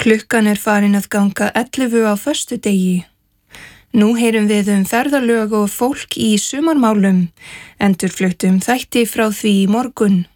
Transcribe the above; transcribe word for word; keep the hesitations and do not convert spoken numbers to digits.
Klukkan er farin að ganga ellefu á föstudegi. Nú heyrum við um ferðalög og fólk í sumarmálum, endurfluttum þætti frá því í morgun.